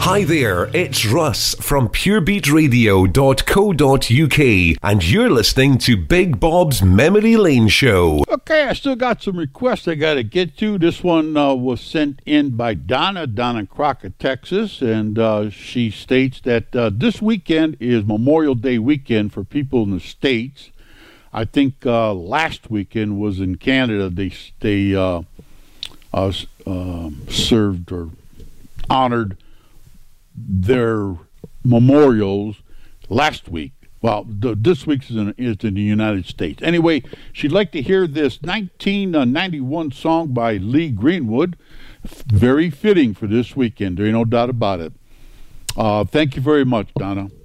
Hi there, it's Russ from purebeatradio.co.uk and you're listening to Big Bob's Memory Lane Show. Okay, I still got some requests I got to get to. This one was sent in by Donna down in Crockett, Texas, and she states that this weekend is Memorial Day weekend for people in the States. I think last weekend was in Canada. They served or honored their memorials last week. Well, this week's is in the United States. Anyway, she'd like to hear this 1991 song by Lee Greenwood. Very fitting for this weekend. There ain't no doubt about it. Thank you very much, Donna.